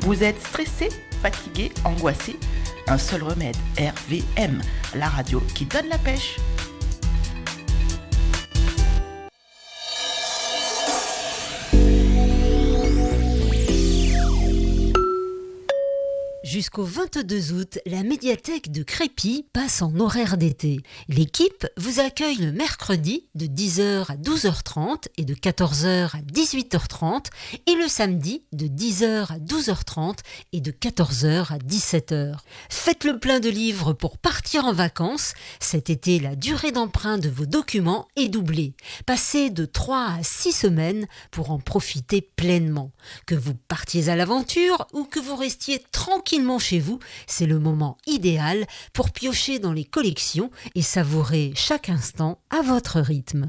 Vous êtes stressé, fatigué, angoissé? Un seul remède, RVM, la radio qui donne la pêche. Jusqu'au 22 août, la médiathèque de Crépy passe en horaire d'été. L'équipe vous accueille le mercredi de 10h à 12h30 et de 14h à 18h30 et le samedi de 10h à 12h30 et de 14h à 17h. Faites le plein de livres pour partir en vacances. Cet été, la durée d'emprunt de vos documents est doublée. Passez de 3 à 6 semaines pour en profiter pleinement. Que vous partiez à l'aventure ou que vous restiez tranquillement chez vous, c'est le moment idéal pour piocher dans les collections et savourer chaque instant à votre rythme.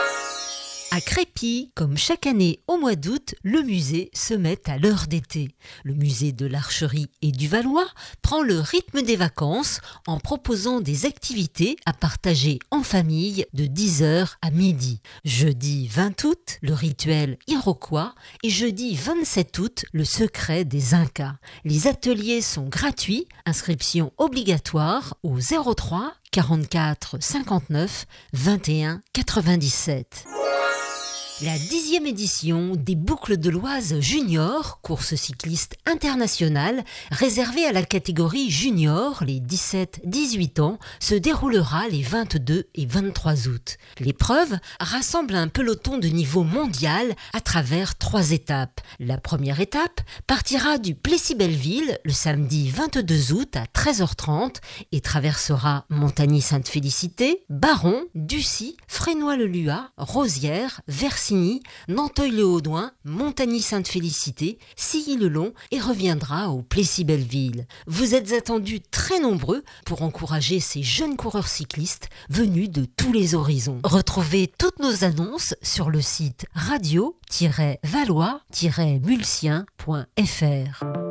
À Crépy, comme chaque année au mois d'août, le musée se met à l'heure d'été. Le musée de l'Archerie et du Valois prend le rythme des vacances en proposant des activités à partager en famille de 10h à midi. Jeudi 20 août, le rituel iroquois et jeudi 27 août, le secret des Incas. Les ateliers sont gratuits, inscription obligatoire au 03 44 59 21 97. La 10e édition des Boucles de l'Oise Junior, course cycliste internationale, réservée à la catégorie junior, les 17-18 ans, se déroulera les 22 et 23 août. L'épreuve rassemble un peloton de niveau mondial à travers 3 étapes. La première étape partira du Plessis-Belleville le samedi 22 août à 13h30 et traversera Montagny-Sainte-Félicité, Baron, Ducy, Frénois-le-Luat, Rosières, Versigny, Nanteuil-le-Haudouin, Montagny-Sainte-Félicité, Silly-le-Long et reviendra au Plessis-Belleville. Vous êtes attendus très nombreux pour encourager ces jeunes coureurs cyclistes venus de tous les horizons. Retrouvez toutes nos annonces sur le site radio-valois-mulsien.fr.